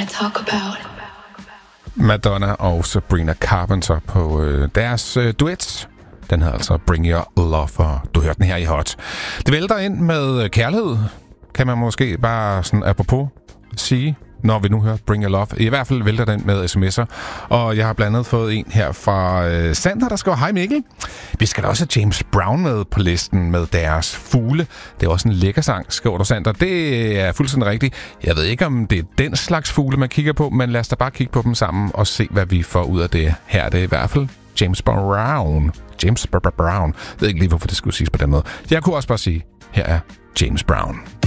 talk about. Madonna og Sabrina Carpenter på deres duet. Den hedder altså Bring Your Love, og du hørte den her i Hot. Det vælter ind med kærlighed, kan man måske bare sådan apropos sige, når vi nu hører Bring Your Love. I hvert fald vælter den med sms'er, og jeg har blandt andet fået en her fra Sander, der skriver: Hej Mikkel. Vi skal da også have James Brown med på listen med deres fugle. Det er også en lækker sang, skriver du, Sander. Det er fuldstændig rigtigt. Jeg ved ikke, om det er den slags fugle, man kigger på, men lad os da bare kigge på dem sammen og se, hvad vi får ud af det. Her er det i hvert fald James Brown. James Brown. Jeg ved ikke lige, hvorfor det skulle siges på den måde. Jeg kunne også bare sige, her er James Brown.